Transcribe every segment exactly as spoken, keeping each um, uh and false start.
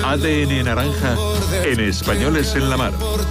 A D N Naranja en Españoles en la Mar.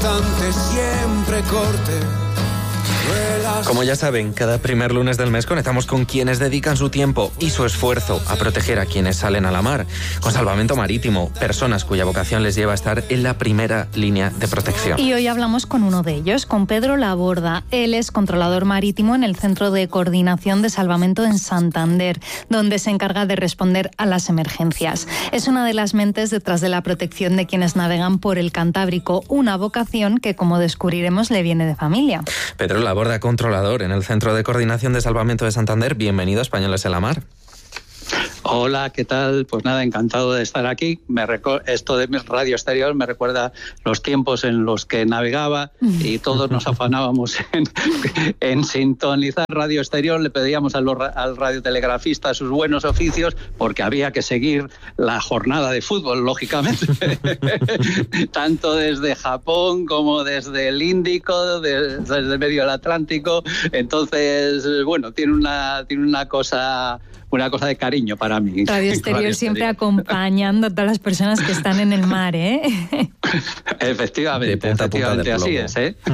Como ya saben, cada primer lunes del mes conectamos con quienes dedican su tiempo y su esfuerzo a proteger a quienes salen a la mar, con salvamento marítimo, personas cuya vocación les lleva a estar en la primera línea de protección. Y hoy hablamos con uno de ellos, con Pedro Laborda. Él es controlador marítimo en el Centro de Coordinación de Salvamento en Santander, donde se encarga de responder a las emergencias. Es una de las mentes detrás de la protección de quienes navegan por el Cantábrico, una vocación que, como descubriremos, le viene de familia. Pedro Laborda, controlador en el Centro de Coordinación de Salvamento de Santander. Bienvenido a Españoles en la Mar. Hola, ¿qué tal? Pues nada, encantado de estar aquí. Me reco- esto de mi radio exterior me recuerda los tiempos en los que navegaba y todos nos afanábamos en, en sintonizar radio exterior. Le pedíamos a los, al radiotelegrafista sus buenos oficios porque había que seguir la jornada de fútbol, lógicamente. Tanto desde Japón como desde el Índico, de, desde el medio del Atlántico. Entonces, bueno, tiene una, tiene una cosa... una cosa de cariño para mí. Radio Exterior Radio siempre exterior. Acompañando a todas las personas que están en el mar, ¿eh? Efectivamente, punta efectivamente punta así es, ¿eh?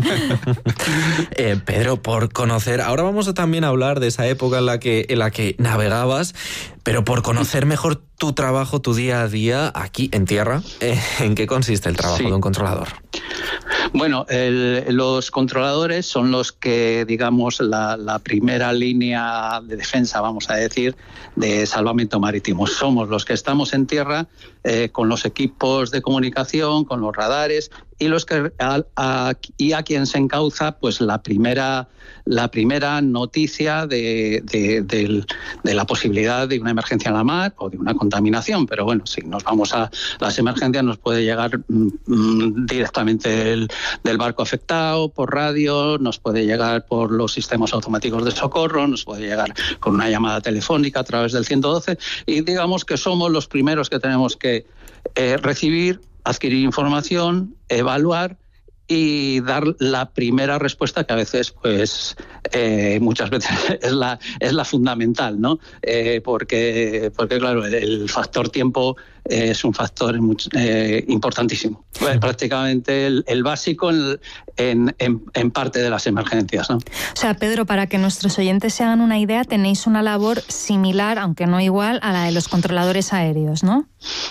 eh, Pedro, por conocer, ahora vamos a también hablar de esa época en la que, en la que navegabas, pero por conocer mejor tu trabajo, tu día a día aquí en tierra, eh, ¿en qué consiste el trabajo sí. de un controlador? Bueno, el, los controladores son los que, digamos, la, la primera línea de defensa, vamos a decir, de salvamento marítimo. Somos los que estamos en tierra eh, con los equipos de comunicación, con los radares y los que a, a, y a quien se encauza, pues la primera la primera noticia de, de, de, de la posibilidad de una emergencia en la mar o de una contaminación. Pero bueno, si nos vamos a las emergencias, nos puede llegar mm, directamente del, del barco afectado, por radio, nos puede llegar por los sistemas automáticos de socorro, nos puede llegar con una llamada telefónica a través del ciento doce y digamos que somos los primeros que tenemos que eh, recibir, adquirir información, evaluar y dar la primera respuesta que a veces, pues, eh, muchas veces es la es la fundamental, ¿no? Eh, porque, porque claro, el, el factor tiempo es un factor eh, importantísimo. Pues, prácticamente el, el básico en, en, en, en parte de las emergencias, ¿no? O sea, Pedro, para que nuestros oyentes se hagan una idea, tenéis una labor similar, aunque no igual, a la de los controladores aéreos, ¿no?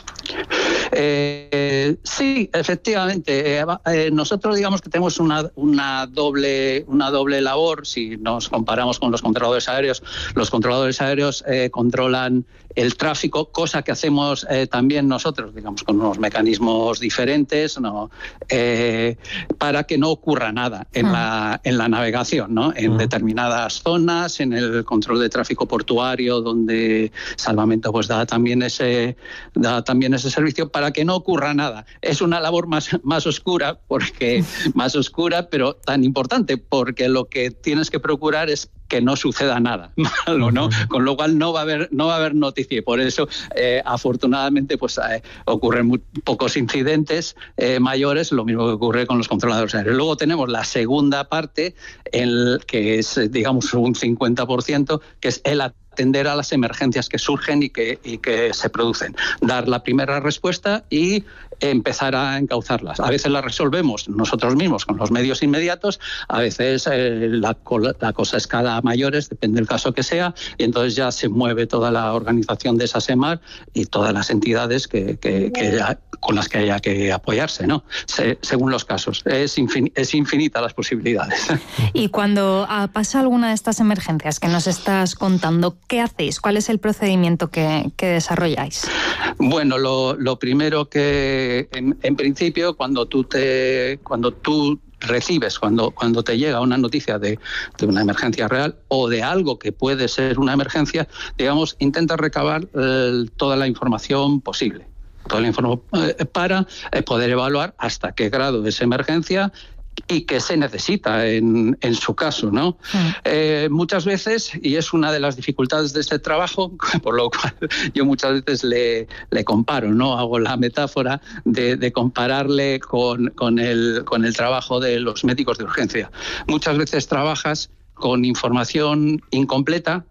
Eh, sí, efectivamente. Eh, eh, nosotros digamos que tenemos una, una doble una doble labor. Si nos comparamos con los controladores aéreos, los controladores aéreos eh, controlan el tráfico, cosa que hacemos eh, también nosotros, digamos, con unos mecanismos diferentes, ¿no? Eh, para que no ocurra nada en, uh-huh. la, en la navegación, ¿no? En uh-huh. determinadas zonas, en el control de tráfico portuario, donde Salvamento pues da también ese da también ese servicio para que no ocurra nada. Es una labor más, más oscura, porque más oscura, pero tan importante, porque lo que tienes que procurar es que no suceda nada malo, ¿no? Uh-huh. Con lo cual no va a haber no va a haber noticia y por eso eh, afortunadamente pues eh, ocurren muy pocos incidentes eh, mayores, lo mismo que ocurre con los controladores aéreos. Luego tenemos la segunda parte, el, que es digamos un cincuenta por ciento, que es el atender a las emergencias que surgen y que, y que se producen, dar la primera respuesta y empezar a encauzarlas. A veces las resolvemos nosotros mismos con los medios inmediatos, a veces eh, la, la cosa escala a mayores, depende del caso que sea, y entonces ya se mueve toda la organización de esa SEMAR y todas las entidades que, que, que ya, con las que haya que apoyarse, ¿no? Se, según los casos. Es, infin, es infinita las posibilidades. Y cuando pasa alguna de estas emergencias que nos estás contando, ¿qué hacéis? ¿Cuál es el procedimiento que, que desarrolláis? Bueno, lo, lo primero que, en, en principio, cuando tú te, cuando tú recibes, cuando, cuando te llega una noticia de, de una emergencia real o de algo que puede ser una emergencia, digamos, intentas recabar eh, toda la información posible, toda la información eh, para eh, poder evaluar hasta qué grado es emergencia y qué se necesita en, en su caso, ¿no? Sí. Eh, muchas veces, y es una de las dificultades de este trabajo, por lo cual yo muchas veces le, le comparo, ¿no? Hago la metáfora de, de compararle con, con, el, con el trabajo de los médicos de urgencia. Muchas veces trabajas con información incompleta,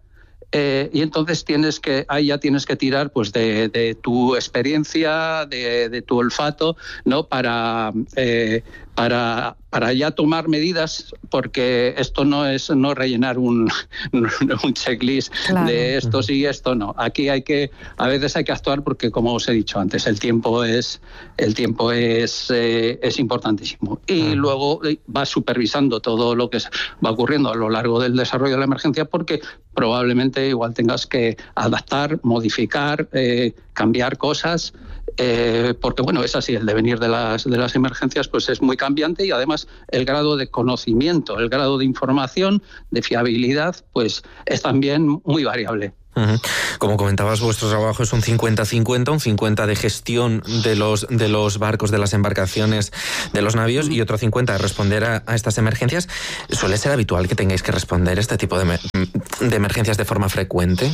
Eh, y entonces tienes que, ahí ya tienes que tirar pues de, de tu experiencia, de, de tu olfato, ¿no? Para, eh, para, para ya tomar medidas, porque esto no es no rellenar un, un checklist claro. de esto sí y esto no. Aquí hay que, a veces hay que actuar porque, como os he dicho antes, el tiempo es, el tiempo es, eh, es importantísimo. Y luego vas supervisando todo lo que va ocurriendo a lo largo del desarrollo de la emergencia, porque probablemente igual tengas que adaptar, modificar, eh, cambiar cosas, eh, porque bueno, es así, el devenir de las, de las emergencias pues es muy cambiante, y además el grado de conocimiento, el grado de información, de fiabilidad, pues es también muy variable. Uh-huh. Como comentabas, vuestro trabajo es un cincuenta cincuenta, un cincuenta de gestión de los de los barcos, de las embarcaciones, de los navíos, y otro cincuenta de responder a, a estas emergencias. ¿Suele ser habitual que tengáis que responder este tipo de, de emergencias de forma frecuente?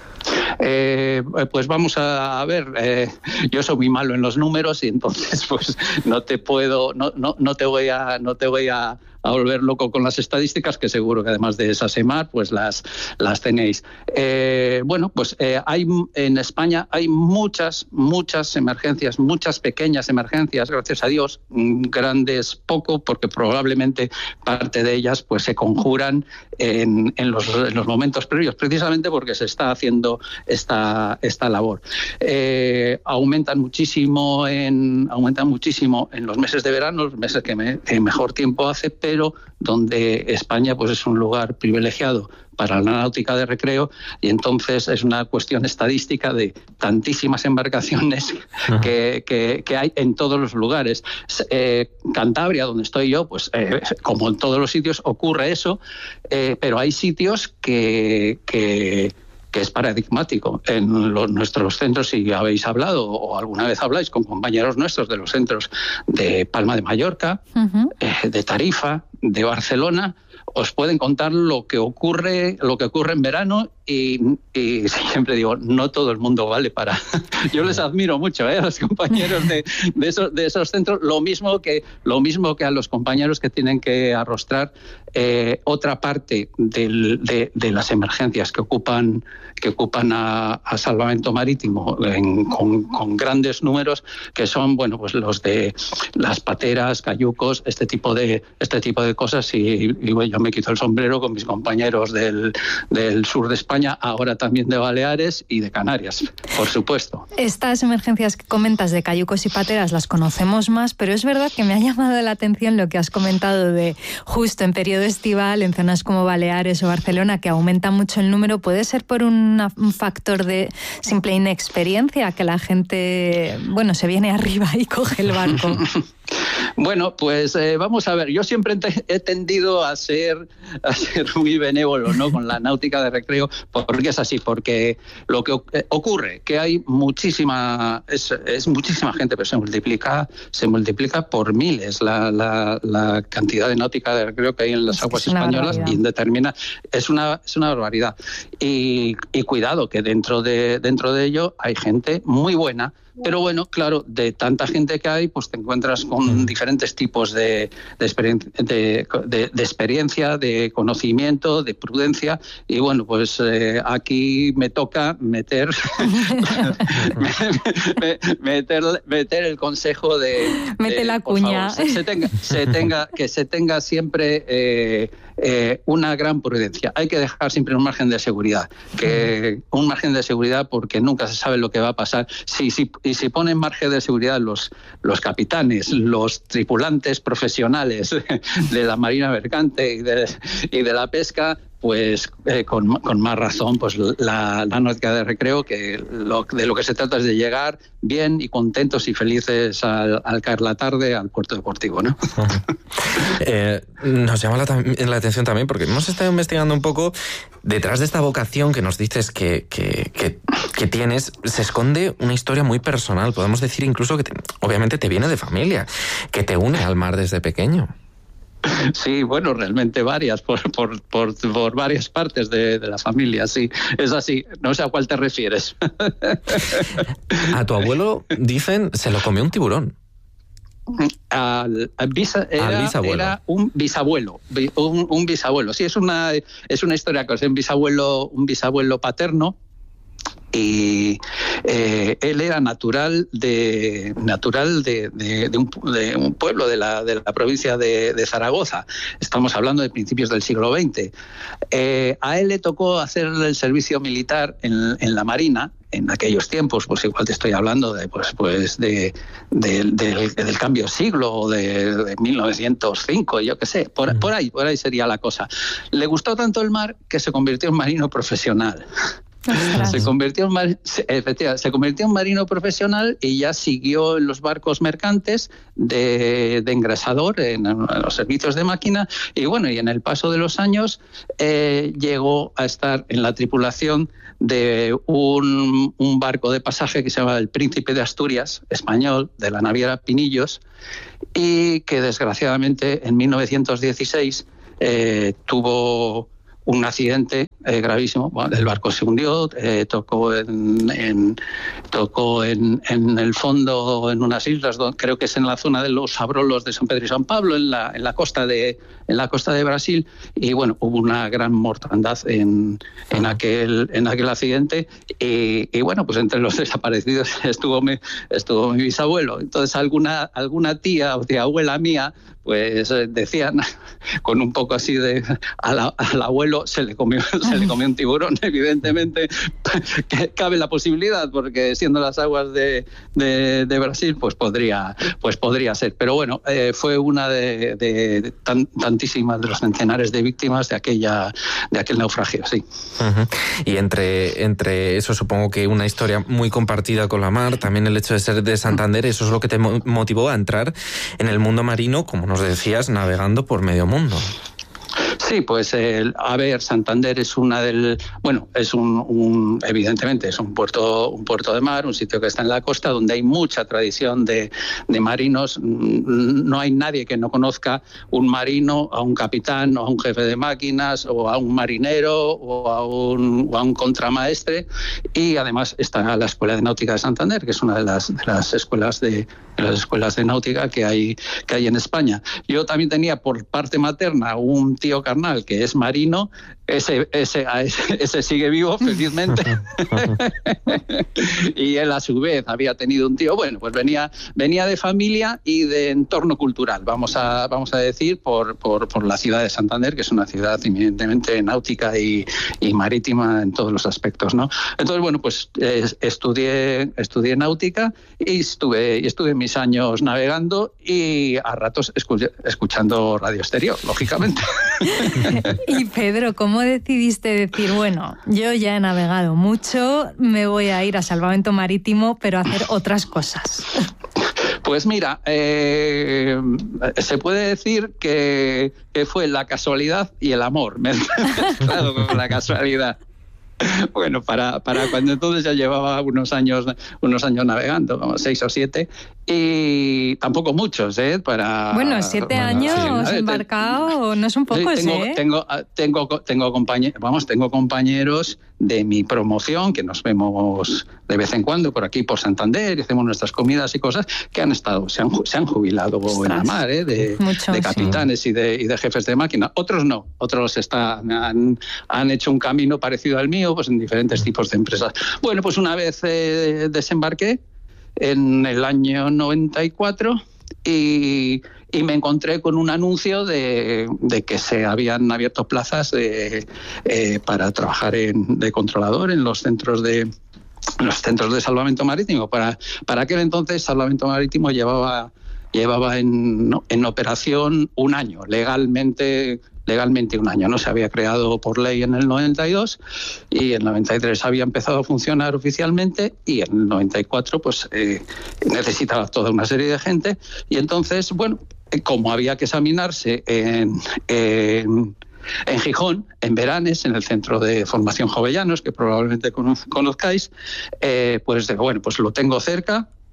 Eh, pues vamos a ver, eh, yo soy muy malo en los números y entonces pues no te puedo, no, no, no te voy a, no te voy a, a volver loco con las estadísticas, que seguro que además de SASEMAR pues las, las tenéis. Eh, bueno, pues eh, hay en España hay muchas, muchas emergencias, muchas pequeñas emergencias, gracias a Dios, grandes poco, porque probablemente parte de ellas pues se conjuran en, en, los, en los momentos previos, precisamente porque se está haciendo esta, esta labor. Eh, aumentan muchísimo en aumentan muchísimo en los meses de verano, los meses que, me, que mejor tiempo hace, pero donde España pues es un lugar privilegiado para la náutica de recreo, y entonces es una cuestión estadística de tantísimas embarcaciones que, que, que hay en todos los lugares. Eh, Cantabria, donde estoy yo, pues eh, como en todos los sitios ocurre eso, eh, pero hay sitios que... que que es paradigmático. En los, nuestros centros, si habéis hablado o alguna vez habláis con compañeros nuestros de los centros de Palma de Mallorca, uh-huh. eh, de Tarifa, de Barcelona, os pueden contar lo que ocurre, lo que ocurre en verano, y, y siempre digo, no todo el mundo vale para... Yo les admiro mucho, ¿eh? A los compañeros de, de, esos, de esos centros, lo mismo que lo mismo que a los compañeros que tienen que arrostrar eh, otra parte del, de, de las emergencias que ocupan que ocupan a, a salvamento marítimo en, con, con grandes números, que son bueno pues los de las pateras, cayucos, este tipo de este tipo de cosas, y, y bueno, yo me quito el sombrero con mis compañeros del, del sur de España, ahora también de Baleares y de Canarias, por supuesto. Estas emergencias que comentas de cayucos y pateras las conocemos más, pero es verdad que me ha llamado la atención lo que has comentado de justo en periodo estival, en zonas como Baleares o Barcelona, que aumenta mucho el número. ¿Puede ser por un Una, un factor de simple inexperiencia, que la gente, bueno, se viene arriba y coge el barco? Bueno, pues eh, vamos a ver, yo siempre he tendido a ser, a ser muy benévolo, ¿no?, con la náutica de recreo, porque es así, porque lo que ocurre, que hay muchísima, es, es muchísima gente, pero se multiplica, se multiplica por miles la, la, la cantidad de náutica de recreo que hay en las es aguas españolas, y determina, es una, es una barbaridad. Y, y cuidado, que dentro de, dentro de ello hay gente muy buena. Pero bueno, claro, de tanta gente que hay, pues te encuentras con diferentes tipos de, de, experien- de, de, de experiencia, de conocimiento, de prudencia, y bueno, pues eh, aquí me toca meter, meter meter el consejo de... Mete de, la cuña. Favor, se, se tenga, se tenga, que se tenga siempre eh, eh, una gran prudencia. Hay que dejar siempre un margen de seguridad, que un margen de seguridad, porque nunca se sabe lo que va a pasar. Sí, sí. Y si ponen margen de seguridad los, los capitanes, los tripulantes profesionales de la marina mercante y de, y de la pesca, pues eh, con, con más razón, pues la, la náutica de recreo, que lo, de lo que se trata es de llegar bien y contentos y felices al, al caer la tarde al puerto deportivo, ¿no? eh, nos llama la, la atención también, porque hemos estado investigando un poco detrás de esta vocación que nos dices que, que, que, que tienes, se esconde una historia muy personal. Podemos decir incluso que te, obviamente te viene de familia, que te une al mar desde pequeño. Sí, bueno, realmente varias, por, por, por, por varias partes de, de la familia, sí, es así, no sé a cuál te refieres. A tu abuelo, dicen, se lo comió un tiburón. Al, al bisa, era, bisabuelo. era un bisabuelo, un, un bisabuelo. Sí, es una es una historia que es un bisabuelo, un bisabuelo paterno. Y eh, él era natural de natural de, de, de, un, de un pueblo de la, de la provincia de, de Zaragoza. Estamos hablando de principios del siglo veinte. Eh, a él le tocó hacer el servicio militar en, en la Marina en aquellos tiempos, pues igual te estoy hablando de pues pues de, de, de del cambio de siglo o de, de mil novecientos cinco, yo qué sé, por, por ahí por ahí sería la cosa. Le gustó tanto el mar que se convirtió en marino profesional. Se convirtió, en mar... se, efectivamente, se convirtió en marino profesional y ya siguió en los barcos mercantes de, de engrasador, en, en los servicios de máquina, y bueno, y en el paso de los años eh, llegó a estar en la tripulación de un, un barco de pasaje que se llama el Príncipe de Asturias, español, de la naviera Pinillos, y que desgraciadamente en mil novecientos dieciséis eh, tuvo un accidente eh, gravísimo. Bueno, el barco se hundió, eh, tocó en, en tocó en, en el fondo en unas islas, donde, creo que es en la zona de los Abrolos de San Pedro y San Pablo, en la en la costa de en la costa de Brasil, y bueno, hubo una gran mortandad en en aquel en aquel accidente, y, y bueno, pues entre los desaparecidos estuvo mi estuvo mi bisabuelo. Entonces alguna alguna tía o tía abuela mía pues decían con un poco así de a la, al abuelo se le comió se le comió un tiburón, evidentemente que cabe la posibilidad, porque siendo las aguas de, de, de Brasil pues podría pues podría ser, pero bueno, eh, fue una de, de tan, tantísimas de los centenares de víctimas de aquella de aquel naufragio, sí. Uh-huh. Y entre entre eso supongo que una historia muy compartida con la mar, también el hecho de ser de Santander, eso es lo que te motivó a entrar en el mundo marino, como nos decías, navegando por medio mundo. Sí, pues el, a ver, Santander es una del, bueno, es un, un evidentemente es un puerto, un puerto de mar, un sitio que está en la costa donde hay mucha tradición de, de marinos. No hay nadie que no conozca un marino, a un capitán, o a un jefe de máquinas, o a un marinero, o a un, o a un contramaestre. Y además está la Escuela de Náutica de Santander, que es una de las, de las escuelas de, de las escuelas de náutica que hay que hay en España. Yo también tenía por parte materna un tío carnal que es marino, ese, ese, ese sigue vivo felizmente y él a su vez había tenido un tío, bueno, pues venía venía de familia y de entorno cultural, vamos a vamos a decir, por, por, por la ciudad de Santander, que es una ciudad eminentemente náutica y, y marítima en todos los aspectos, ¿no? Entonces, bueno, pues eh, estudié estudié náutica y estuve, estuve mis años navegando y a ratos escu- escuchando Radio Exterior, lógicamente. Y Pedro, ¿cómo decidiste decir, bueno, yo ya he navegado mucho, me voy a ir a salvamento marítimo, pero a hacer otras cosas? Pues mira, eh, se puede decir que, que fue la casualidad y el amor mezclado con la casualidad. Bueno, para, para cuando entonces ya llevaba unos años unos años navegando, como seis o siete, y tampoco muchos, ¿eh? Para, bueno, siete bueno, años sí, embarcado, no son pocos, tengo, ¿eh? Tengo, tengo, tengo, compañeros, vamos, tengo compañeros de mi promoción, que nos vemos de vez en cuando por aquí, por Santander, y hacemos nuestras comidas y cosas, que han estado, se han, se han jubilado Ostras. en la mar, ¿eh? de, Mucho, de capitanes sí. y, de, y de jefes de máquina. Otros no, otros están, han, han hecho un camino parecido al mío, pues en diferentes tipos de empresas. Bueno, pues una vez eh, desembarqué en el año noventa y cuatro y, y me encontré con un anuncio de, de que se habían abierto plazas de, eh, para trabajar en, de controlador en los centros de en los centros de salvamento marítimo. Para, para aquel entonces Salvamento Marítimo llevaba llevaba en, no, en operación un año, legalmente legalmente un año, ¿no? Se había creado por ley en el noventa y dos y en el noventa y tres había empezado a funcionar oficialmente, y en el noventa y cuatro pues eh, necesitaba toda una serie de gente, y entonces, bueno, como había que examinarse en, en en Gijón, en Veranes, en el Centro de Formación Jovellanos, que probablemente conozcáis, eh, pues bueno, pues lo tengo cerca.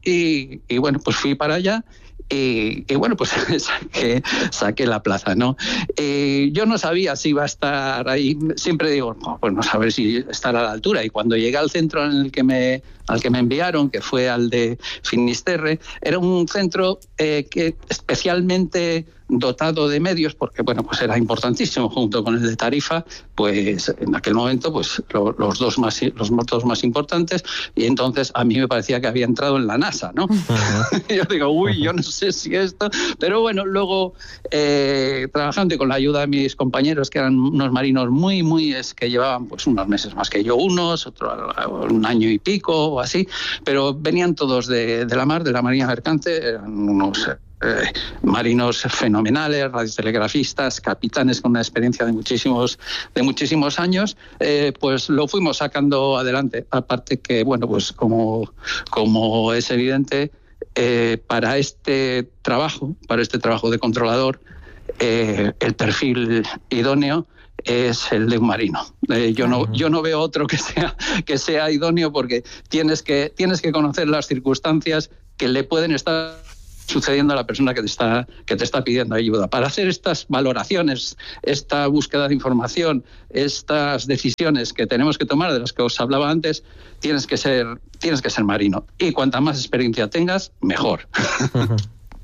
y, y bueno, pues fui para allá. Y, y bueno, pues saqué, saqué la plaza, ¿no? Eh, yo no sabía si iba a estar ahí. Siempre digo, no, pues no saber si estar a la altura. Y cuando llegué al centro en el que me, al que me enviaron, que fue al de Finisterre, era un centro eh, que especialmente dotado de medios, porque bueno, pues era importantísimo, junto con el de Tarifa, pues en aquel momento pues lo, los dos más los dos más importantes, y entonces a mí me parecía que había entrado en la NASA, ¿no? Uh-huh. Yo digo, uy, yo no sé si esto, pero bueno, luego eh, trabajando y con la ayuda de mis compañeros, que eran unos marinos muy, muy, es que llevaban pues unos meses más que yo, unos, otro un año y pico o así, pero venían todos de, de la mar, de la Marina Mercante, eran unos Eh, marinos fenomenales, radiotelegrafistas, capitanes con una experiencia de muchísimos de muchísimos años, eh, pues lo fuimos sacando adelante. Aparte que, bueno, pues como, como es evidente, eh, para este trabajo, para este trabajo de controlador, eh, el perfil idóneo es el de un marino. Eh, yo no yo no veo otro que sea que sea idóneo, porque tienes que tienes que conocer las circunstancias que le pueden estar sucediendo a la persona que te está que te está pidiendo ayuda. Para hacer estas valoraciones, esta búsqueda de información, estas decisiones que tenemos que tomar, de las que os hablaba antes, tienes que ser tienes que ser marino. Y cuanta más experiencia tengas, mejor. Uh-huh.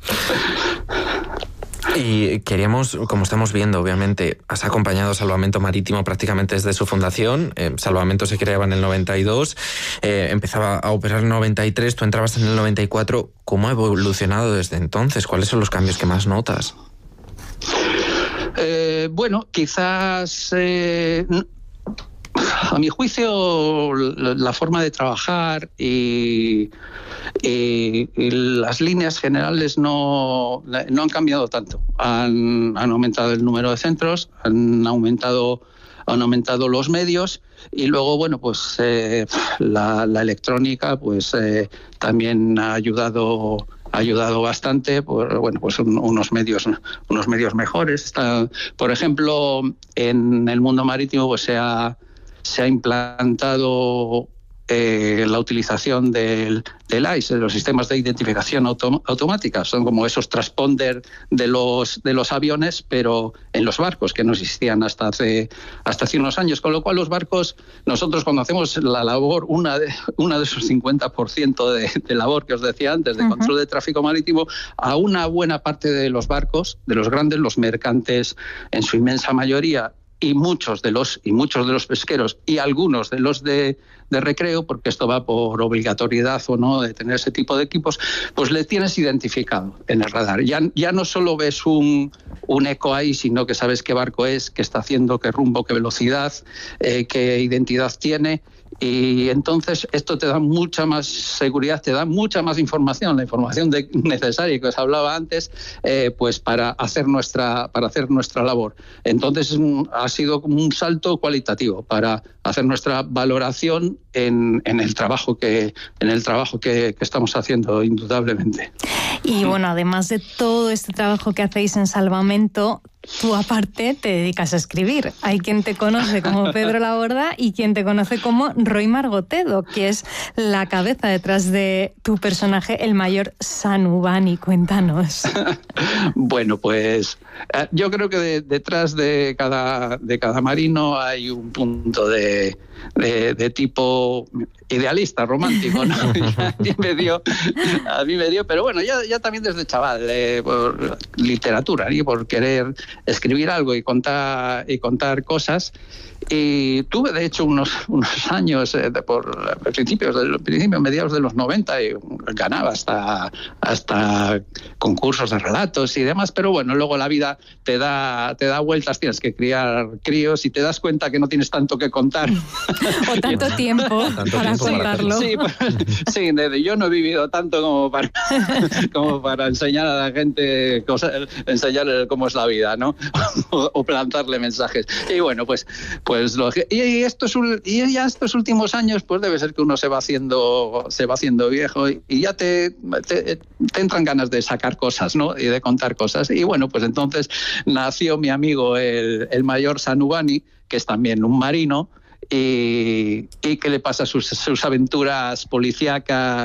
Y queríamos, como estamos viendo, obviamente, has acompañado Salvamento Marítimo prácticamente desde su fundación. Eh, Salvamento se creaba en el noventa y dos, eh, empezaba a operar en el noventa y tres, tú entrabas en el noventa y cuatro. ¿Cómo ha evolucionado desde entonces? ¿Cuáles son los cambios que más notas? Eh, bueno, quizás... Eh, a mi juicio, la forma de trabajar y, y, y las líneas generales no, no han cambiado tanto. Han, han aumentado el número de centros, han aumentado, han aumentado los medios, y luego, bueno, pues eh, la, la electrónica pues eh, también ha ayudado ha ayudado bastante por, bueno, pues un, unos medios unos medios mejores. Está, por ejemplo, en el mundo marítimo pues se ha se ha implantado eh, la utilización del, del I C E, de los sistemas de identificación autom- automática. Son como esos transponder de los de los aviones, pero en los barcos, que no existían hasta hace hasta hace unos años. Con lo cual los barcos, nosotros cuando hacemos la labor, una de, una de esos cincuenta por ciento de, de labor que os decía antes, de uh-huh. control de tráfico marítimo, a una buena parte de los barcos, de los grandes, los mercantes en su inmensa mayoría, y muchos de los y muchos de los pesqueros y algunos de los de, de recreo, porque esto va por obligatoriedad o no de tener ese tipo de equipos, pues le tienes identificado en el radar. Ya, ya no solo ves un, un eco ahí, sino que sabes qué barco es, qué está haciendo, qué rumbo, qué velocidad, eh, qué identidad tiene. Y entonces esto te da mucha más seguridad, te da mucha más información, la información de, necesaria que os hablaba antes, eh, pues para hacer nuestra para hacer nuestra labor. Entonces ha sido como un salto cualitativo para hacer nuestra valoración en, en el trabajo que en el trabajo que, que estamos haciendo, indudablemente. Y bueno, además de todo este trabajo que hacéis en Salvamento, tú aparte te dedicas a escribir. Hay quien te conoce como Pedro Laborda y quien te conoce como Roy Margotedo, que es la cabeza detrás de tu personaje, el mayor Sanubani. Cuéntanos. Bueno, pues yo creo que de, detrás de cada, de cada marino hay un punto de, de, de tipo idealista, romántico, ¿no? a, mí me dio, a mí me dio, pero bueno, ya, ya también desde chaval, eh, por literatura, y por querer escribir algo y contar y contar cosas. Y tuve, de hecho, unos, unos años, eh, por principios, del principio, mediados de los noventa, y ganaba hasta, hasta concursos de relatos y demás, pero bueno, luego la vida te da, te da vueltas, tienes que criar críos y te das cuenta que no tienes tanto que contar. O tanto tiempo tanto para tiempo contarlo. Sí, sí, desde yo no he vivido tanto como para, como para enseñar a la gente, cosas, enseñarle cómo es la vida, ¿no? O, o plantarle mensajes. Y bueno, pues Pues lo, y, estos, y ya estos últimos años, pues debe ser que uno se va haciendo se va haciendo viejo y, y ya te, te, te entran ganas de sacar cosas, ¿no? Y de contar cosas. Y bueno, pues entonces nació mi amigo el, el mayor Sanubani, que es también un marino, y, y que le pasa sus, sus aventuras policíacas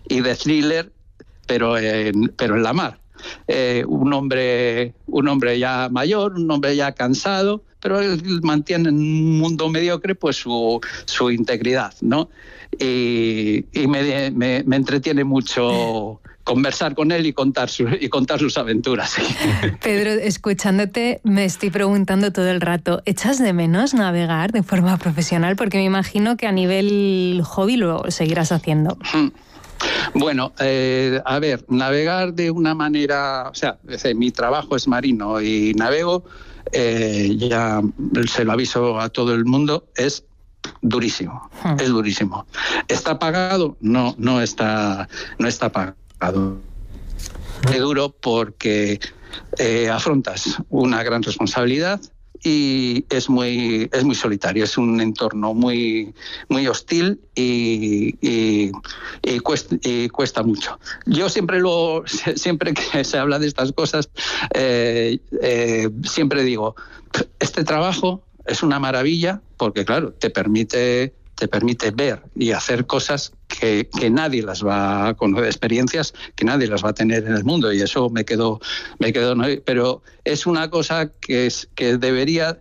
y de thriller, pero en, pero en la mar. Eh, un hombre un hombre ya mayor, un hombre ya cansado, pero él mantiene en un mundo mediocre pues su, su integridad, ¿no? Y, y me, me, me entretiene mucho conversar con él y contar, su, y contar sus aventuras. Pedro, escuchándote me estoy preguntando todo el rato, ¿echas de menos navegar de forma profesional? Porque me imagino que a nivel hobby lo seguirás haciendo. Bueno, eh, a ver, navegar de una manera, o sea, mi trabajo es marino y navego, eh, ya se lo aviso a todo el mundo, es durísimo, hmm. es durísimo. ¿Está pagado? No, no está, no está pagado. Es duro porque eh, afrontas una gran responsabilidad y es muy es muy solitario, es un entorno muy muy hostil y, y, y, cuesta, y cuesta mucho. Yo siempre lo siempre que se habla de estas cosas eh, eh, siempre digo, este trabajo es una maravilla porque claro, te permite te permite ver y hacer cosas que, que nadie las va a conocer, experiencias que nadie las va a tener en el mundo, y eso me quedó, me quedó, ¿no? Pero es una cosa que, es, que debería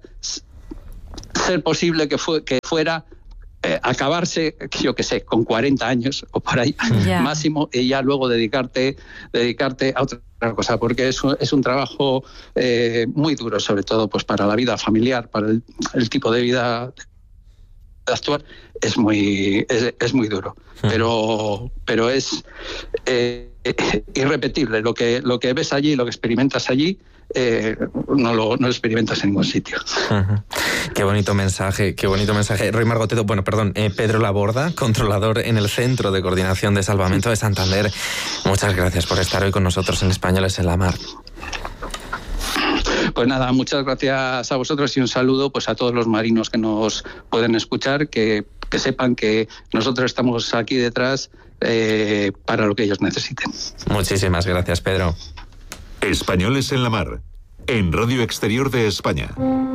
ser posible que, fue, que fuera eh, acabarse, yo qué sé, con cuarenta años o por ahí yeah. máximo, y ya luego dedicarte, dedicarte a otra cosa, porque es un, es un trabajo eh, muy duro, sobre todo pues para la vida familiar, para el, el tipo de vida actual, es muy es, es muy duro, pero pero es eh, irrepetible. Lo que lo que ves allí, lo que experimentas allí, eh, no lo no lo experimentas en ningún sitio. Uh-huh. Qué bonito mensaje, qué bonito mensaje. Roy Margotedo, bueno, perdón, eh, Pedro Laborda, controlador en el Centro de Coordinación de Salvamento de Santander. Muchas gracias por estar hoy con nosotros en Españoles en la Mar. Pues nada, muchas gracias a vosotros y un saludo pues a todos los marinos que nos pueden escuchar, que, que sepan que nosotros estamos aquí detrás eh, para lo que ellos necesiten. Muchísimas gracias, Pedro. Españoles en la Mar, en Radio Exterior de España.